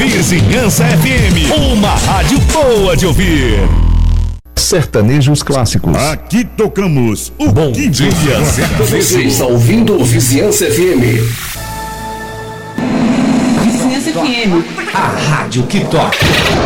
Vizinhança FM, uma rádio boa de ouvir. Sertanejos clássicos. Aqui tocamos o Bom que dia, Você está ouvindo Vizinhança FM. Vizinhança FM. A rádio que toca.